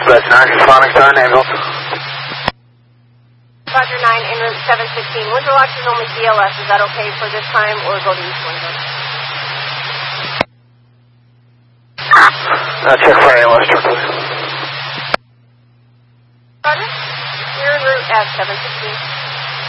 That's 9, Phoenix 9, Naval. Roger 9, en route 716. Windsor Watch is only DLS. Is that okay for this time, or go to East Windsor? Check for ALS, please. Roger. You're en route at 716.